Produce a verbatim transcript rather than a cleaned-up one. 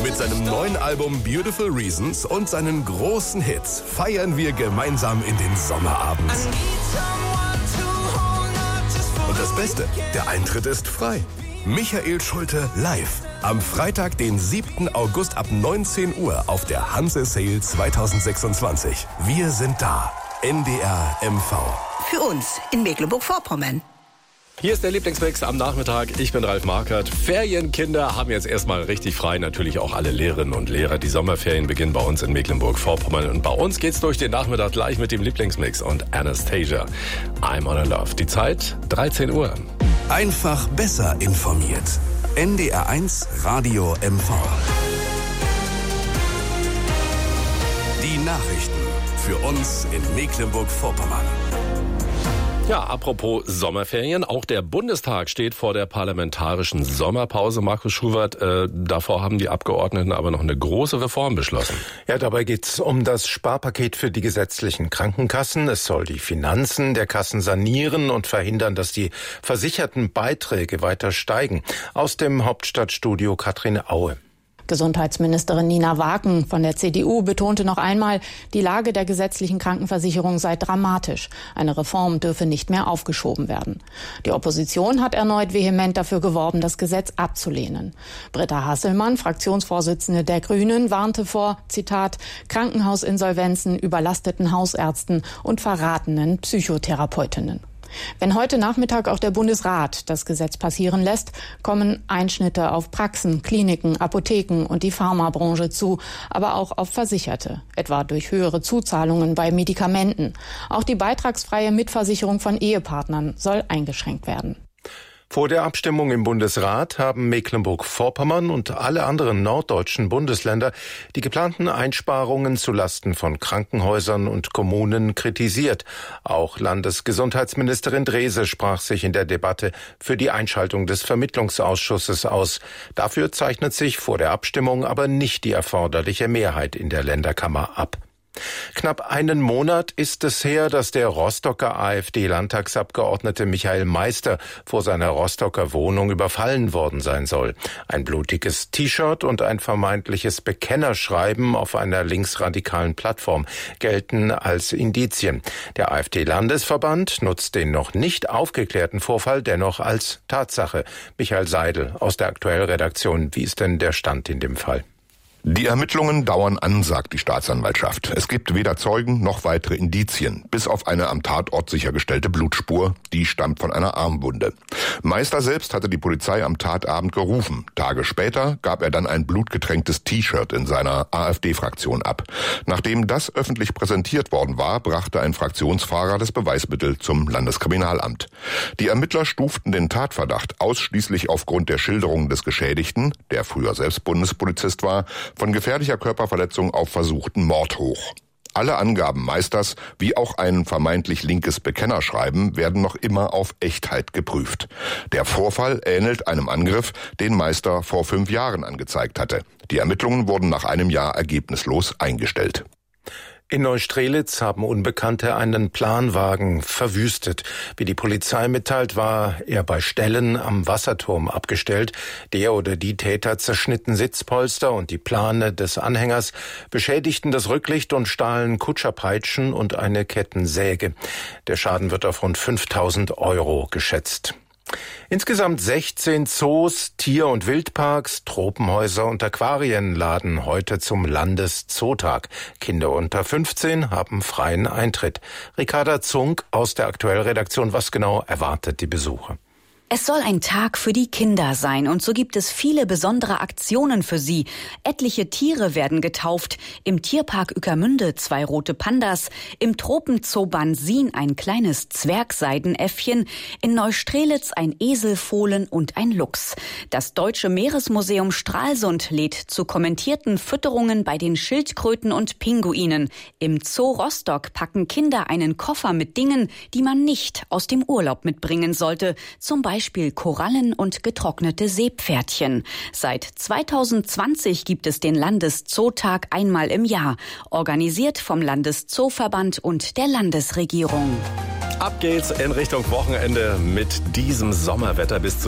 Mit seinem neuen Album Beautiful Reasons und seinen großen Hits feiern wir gemeinsam in den Sommerabend. Und das Beste, der Eintritt ist frei. Michael Schulte live. Am Freitag, den siebten August ab neunzehn Uhr auf der Hanse Sale zwanzig sechsundzwanzig. Wir sind da. N D R M V. Für uns in Mecklenburg-Vorpommern. Hier ist der Lieblingsmix am Nachmittag. Ich bin Ralf Markert. Ferienkinder haben jetzt erstmal richtig frei. Natürlich auch alle Lehrerinnen und Lehrer. Die Sommerferien beginnen bei uns in Mecklenburg-Vorpommern. Und bei uns geht's durch den Nachmittag gleich mit dem Lieblingsmix und Anastasia. I'm on a Love. Die Zeit dreizehn Uhr. Einfach besser informiert. N D R eins Radio M V. Die Nachrichten für uns in Mecklenburg-Vorpommern. Ja, apropos Sommerferien, auch der Bundestag steht vor der parlamentarischen Sommerpause. Markus Schubert, äh, davor haben die Abgeordneten aber noch eine große Reform beschlossen. Ja, dabei geht's um das Sparpaket für die gesetzlichen Krankenkassen. Es soll die Finanzen der Kassen sanieren und verhindern, dass die versicherten Beiträge weiter steigen. Aus dem Hauptstadtstudio Katrin Aue. Gesundheitsministerin Nina Waken von der C D U betonte noch einmal, die Lage der gesetzlichen Krankenversicherung sei dramatisch. Eine Reform dürfe nicht mehr aufgeschoben werden. Die Opposition hat erneut vehement dafür geworben, das Gesetz abzulehnen. Britta Hasselmann, Fraktionsvorsitzende der Grünen, warnte vor, Zitat, Krankenhausinsolvenzen, überlasteten Hausärzten und verratenen Psychotherapeutinnen. Wenn heute Nachmittag auch der Bundesrat das Gesetz passieren lässt, kommen Einschnitte auf Praxen, Kliniken, Apotheken und die Pharmabranche zu, aber auch auf Versicherte, etwa durch höhere Zuzahlungen bei Medikamenten. Auch die beitragsfreie Mitversicherung von Ehepartnern soll eingeschränkt werden. Vor der Abstimmung im Bundesrat haben Mecklenburg-Vorpommern und alle anderen norddeutschen Bundesländer die geplanten Einsparungen zulasten von Krankenhäusern und Kommunen kritisiert. Auch Landesgesundheitsministerin Drese sprach sich in der Debatte für die Einschaltung des Vermittlungsausschusses aus. Dafür zeichnet sich vor der Abstimmung aber nicht die erforderliche Mehrheit in der Länderkammer ab. Knapp einen Monat ist es her, dass der Rostocker AfD-Landtagsabgeordnete Michael Meister vor seiner Rostocker Wohnung überfallen worden sein soll. Ein blutiges T-Shirt und ein vermeintliches Bekennerschreiben auf einer linksradikalen Plattform gelten als Indizien. Der AfD-Landesverband nutzt den noch nicht aufgeklärten Vorfall dennoch als Tatsache. Michael Seidel aus der Aktuellredaktion. Wie ist denn der Stand in dem Fall? Die Ermittlungen dauern an, sagt die Staatsanwaltschaft. Es gibt weder Zeugen noch weitere Indizien, bis auf eine am Tatort sichergestellte Blutspur, die stammt von einer Armwunde. Meister selbst hatte die Polizei am Tatabend gerufen. Tage später gab er dann ein blutgetränktes T-Shirt in seiner AfD-Fraktion ab. Nachdem das öffentlich präsentiert worden war, brachte ein Fraktionsfahrer das Beweismittel zum Landeskriminalamt. Die Ermittler stuften den Tatverdacht ausschließlich aufgrund der Schilderungen des Geschädigten, der früher selbst Bundespolizist war, von gefährlicher Körperverletzung auf versuchten Mord hoch. Alle Angaben Meisters, wie auch ein vermeintlich linkes Bekennerschreiben, werden noch immer auf Echtheit geprüft. Der Vorfall ähnelt einem Angriff, den Meister vor fünf Jahren angezeigt hatte. Die Ermittlungen wurden nach einem Jahr ergebnislos eingestellt. In Neustrelitz haben Unbekannte einen Planwagen verwüstet. Wie die Polizei mitteilt, war er bei Stellen am Wasserturm abgestellt. Der oder die Täter zerschnitten Sitzpolster und die Plane des Anhängers, beschädigten das Rücklicht und stahlen Kutscherpeitschen und eine Kettensäge. Der Schaden wird auf rund fünftausend Euro geschätzt. Insgesamt sechzehn Zoos, Tier- und Wildparks, Tropenhäuser und Aquarien laden heute zum Landeszootag. Kinder unter fünfzehn haben freien Eintritt. Ricarda Zunk aus der Aktuellredaktion. Was genau erwartet die Besucher? Es soll ein Tag für die Kinder sein und so gibt es viele besondere Aktionen für sie. Etliche Tiere werden getauft. Im Tierpark Ueckermünde zwei rote Pandas, im Tropenzoo Bansin ein kleines Zwergseidenäffchen, in Neustrelitz ein Eselfohlen und ein Luchs. Das Deutsche Meeresmuseum Stralsund lädt zu kommentierten Fütterungen bei den Schildkröten und Pinguinen. Im Zoo Rostock packen Kinder einen Koffer mit Dingen, die man nicht aus dem Urlaub mitbringen sollte, zum Beispiel Beispiel Korallen und getrocknete Seepferdchen. Seit zweitausendzwanzig gibt es den Landeszootag einmal im Jahr, organisiert vom Landeszooverband und der Landesregierung. Ab geht's in Richtung Wochenende mit diesem Sommerwetter bis zu